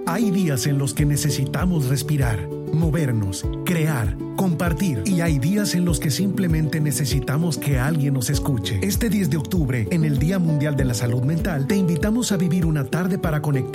Hay días en los que necesitamos respirar, movernos, crear, compartir, y hay días en los que simplemente necesitamos que alguien nos escuche. Este 10 de octubre, en el Día Mundial de la Salud Mental, te invitamos a vivir una tarde para conectar